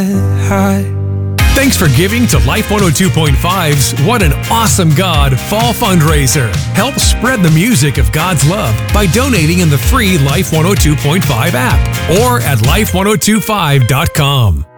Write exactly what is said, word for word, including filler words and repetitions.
head high. Thanks for giving to Life one oh two point five's What an Awesome God Fall Fundraiser. Help spread the music of God's love by donating in the free Life one oh two point five app or at life ten twenty-five dot com.